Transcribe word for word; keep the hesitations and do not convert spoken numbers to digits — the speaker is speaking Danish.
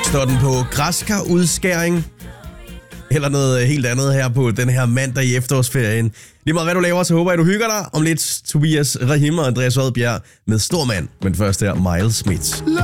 Står den på græskarudskæring? Eller noget helt andet her på den her mandag i efterårsferien. Lige meget hvad du laver, så håber jeg, du hygger dig. Om lidt Tobias Rahim og Andreas Oddbjerg med Stormand. Men først her Miles Smith.